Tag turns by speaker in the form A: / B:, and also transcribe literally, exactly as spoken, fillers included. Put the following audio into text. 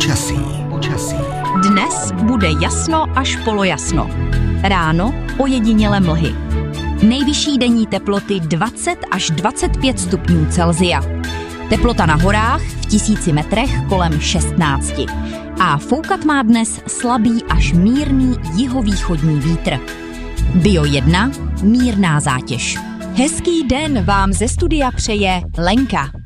A: Počasí. Počasí.
B: Dnes bude jasno až polojasno. Ráno ojediněle mlhy. Nejvyšší denní teploty dvacet až dvacet pět stupňů Celsia. Teplota na horách v tisíci metrech kolem šestnáct. A foukat má dnes slabý až mírný jihovýchodní vítr. Bio jedna, mírná zátěž. Hezký den vám ze studia přeje Lenka.